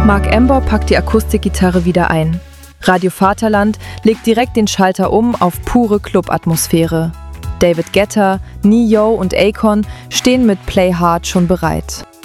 Mark Ember packt die Akustikgitarre wieder ein. Radio Vaterland legt direkt den Schalter um auf pure Club-Atmosphäre. David Guetta, Ne-Yo und Akon stehen mit Play Hard schon bereit.